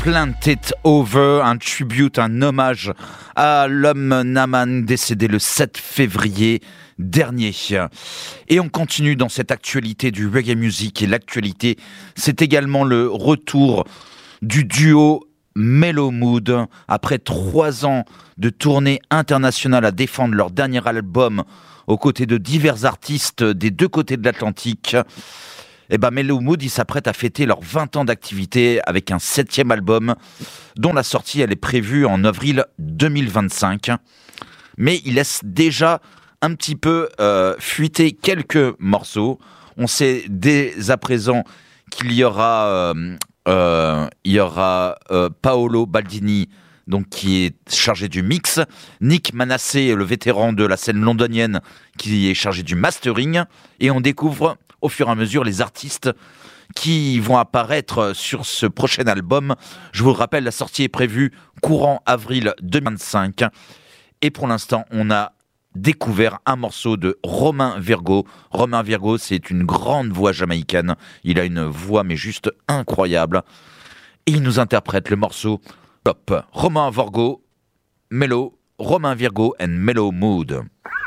Plant It Over, un tribute, un hommage à l'homme Naman décédé le 7 février dernier. Et on continue dans cette actualité du reggae music, et l'actualité, c'est également le retour du duo Mellow Mood. Après 3 ans de tournée internationale à défendre leur dernier album aux côtés de divers artistes des deux côtés de l'Atlantique, Mellow Mood, ils s'apprêtent à fêter leurs 20 ans d'activité avec un 7e album dont la sortie elle est prévue en avril 2025. Mais ils laissent déjà un petit peu fuiter quelques morceaux. On sait dès à présent qu'il y aura Paolo Baldini, donc qui est chargé du mix, Nick Manasseh, le vétéran de la scène londonienne, qui est chargé du mastering, et on découvre au fur et à mesure les artistes qui vont apparaître sur ce prochain album. Je vous le rappelle, la sortie est prévue courant avril 2025, et pour l'instant on a découvert un morceau de Romain Virgo. Romain Virgo, c'est une grande voix jamaïcaine, il a une voix mais juste incroyable, et il nous interprète le morceau Top. Romain Virgo and Mellow Mood.